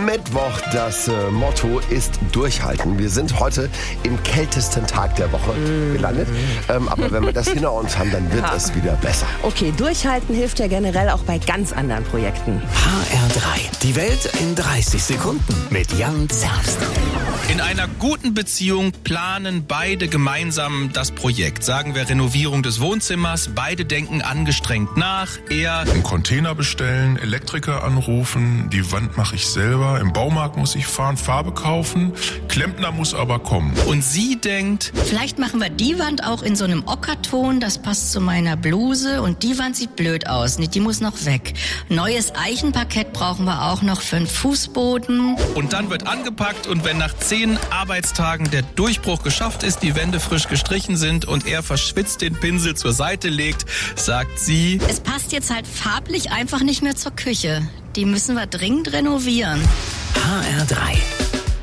Mittwoch, das Motto ist durchhalten. Wir sind heute im kältesten Tag der Woche gelandet. Aber wenn wir das hinter uns haben, dann wird es wieder besser. Okay, durchhalten hilft ja generell auch bei ganz anderen Projekten. HR3, die Welt in 30 Sekunden mit Jan Zerbst. In einer guten Beziehung planen beide gemeinsam das Projekt. Sagen wir Renovierung des Wohnzimmers. Beide denken angestrengt nach. Er einen Container bestellen, Elektriker anrufen, die Wand mache ich selber, im Baumarkt muss ich fahren, Farbe kaufen, Klempner muss aber kommen. Und sie denkt, vielleicht machen wir die Wand auch in so einem Ockerton, das passt zu meiner Bluse und die Wand sieht blöd aus, die muss noch weg. Neues Eichenparkett brauchen wir auch noch für den Fußboden. Und dann wird angepackt und wenn nach 10 Arbeitstagen der Durchbruch geschafft ist, die Wände frisch gestrichen sind und er verschwitzt den Pinsel zur Seite legt, sagt sie, es passt jetzt halt farblich einfach nicht mehr zur Küche. Die müssen wir dringend renovieren. HR3.